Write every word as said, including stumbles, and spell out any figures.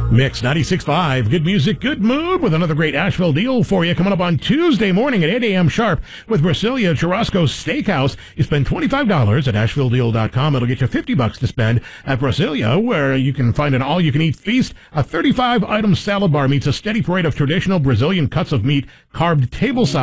Mix ninety-six point five. Good music, good mood with another great Asheville deal for you coming up on Tuesday morning at eight a.m. sharp with Brasilia Churrasco Steakhouse. You spend twenty-five dollars at asheville deal dot com. It'll get you fifty bucks to spend at Brasilia, where you can find an all-you-can-eat feast. A thirty-five item salad bar meets a steady parade of traditional Brazilian cuts of meat carved tableside